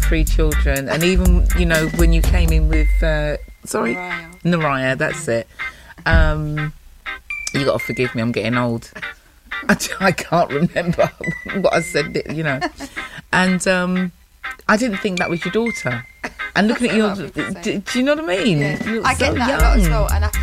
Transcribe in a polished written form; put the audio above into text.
3 children, and even, you know, when you came in with Naraya, that's it. You got to forgive me, I'm getting old. I can't remember what I said, you know. And I didn't think that was your daughter. And looking at you, do you know what I mean? Yeah. You look I so get that young. a lot as well, and I feel